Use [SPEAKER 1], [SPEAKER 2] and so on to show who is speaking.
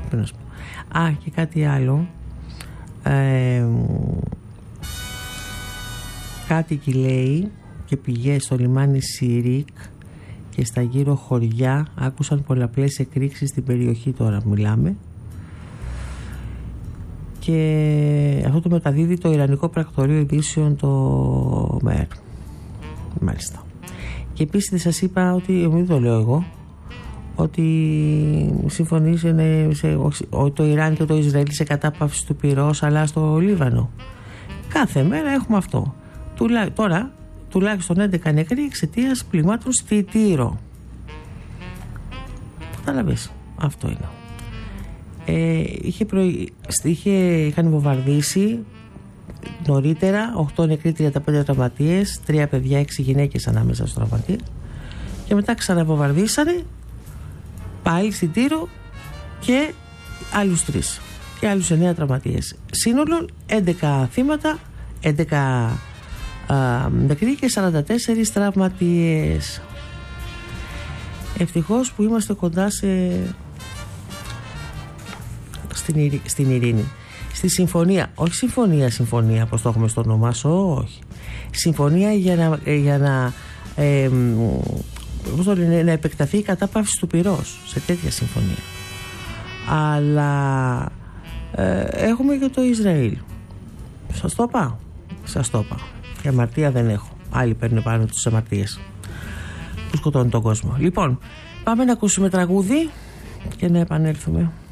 [SPEAKER 1] Και κάτι άλλο. Κάτοικοι, λέει, και πηγές στο λιμάνι Σιρίκ και στα γύρω χωριά άκουσαν πολλαπλές εκρήξεις στην περιοχή, τώρα μιλάμε, και αυτό το μεταδίδει το Ιρανικό Πρακτορείο Ειδήσεων, το ΜΕΡ. Μάλιστα. Και επίσης δεν σας είπα ότι, μην το λέω εγώ, ότι συμφωνήσανε το Ιράν και το Ισραήλ σε κατάπαυση του πυρός, αλλά στο Λίβανο κάθε μέρα έχουμε αυτό. Τώρα τουλάχιστον 11 νεκροί εξαιτίας πλημμάτων στη Τύρο. Κατάλαβες, αυτό είναι. Είχαν βομβαρδίσει νωρίτερα 8 νεκροί, 35 τραυματίες, 3 παιδιά, 6 γυναίκες ανάμεσα στους τραυματίες, και μετά ξαναβομβαρδίσανε πάλι στην Τύρο και άλλους 3 και άλλους 9 τραυματίες. Σύνολο 11 θύματα, 11 νεκροί και 44 τραυματίες. Ευτυχώς που είμαστε κοντά στην ειρήνη, στη συμφωνία, όχι συμφωνία όπως το έχουμε στο όνομά σου, όχι, συμφωνία για να να επεκταθεί η κατάπαυση του πυρός, σε τέτοια συμφωνία. Αλλά έχουμε και το Ισραήλ. Σας το είπα. Και αμαρτία δεν έχω. Άλλοι παίρνουν πάνω τους αμαρτίες που σκοτώνουν τον κόσμο. Λοιπόν, πάμε να ακούσουμε τραγούδι και να επανέλθουμε.